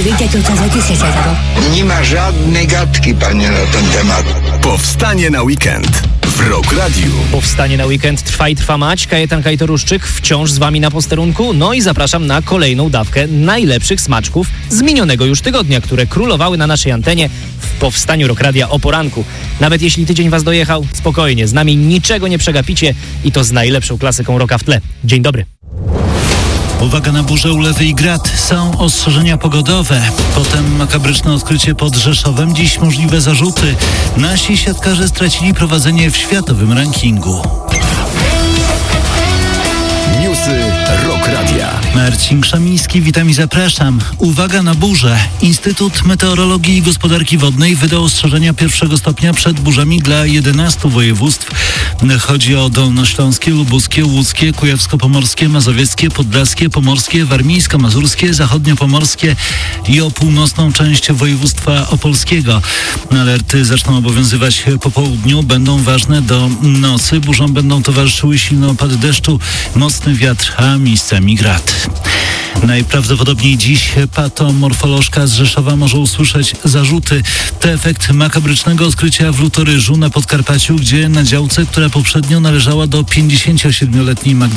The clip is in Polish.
wiecie, co się zdarzyło? Nie ma żadnej gadki, panie, na ten temat. Powstanie na weekend w Rock Radiu. Powstanie na weekend trwa i trwa mać. Kajetan Kajtoruszczyk wciąż z wami na posterunku. No i zapraszam na kolejną dawkę najlepszych smaczków z minionego już tygodnia, które królowały na naszej antenie w Powstaniu Rock Radia o poranku. Nawet jeśli tydzień was dojechał, spokojnie, z nami niczego nie przegapicie i to z najlepszą klasyką rocka w tle. Dzień dobry. Uwaga na burzę, ulewy i grad. Są ostrzeżenia pogodowe. Potem makabryczne odkrycie pod Rzeszowem. Dziś możliwe zarzuty. Nasi siatkarze stracili prowadzenie w światowym rankingu. Newsy Rock Radia. Marcin Krzemiński, witam i zapraszam. Uwaga na burzę. Instytut Meteorologii i Gospodarki Wodnej wydał ostrzeżenia pierwszego stopnia przed burzami dla 11 województw. Chodzi o dolnośląskie, lubuskie, łódzkie, kujawsko-pomorskie, mazowieckie, podlaskie, pomorskie, warmińsko-mazurskie, zachodnio-pomorskie i o północną część województwa opolskiego. Alerty zaczną obowiązywać po południu, będą ważne do nocy. Burzom będą towarzyszyły silne opady deszczu, mocny wiatr, a miejscami grad. Najprawdopodobniej dziś patomorfolożka z Rzeszowa może usłyszeć zarzuty. To efekt makabrycznego odkrycia w Lutoryżu na Podkarpaciu, gdzie na działce, która poprzednio należała do 57-letniej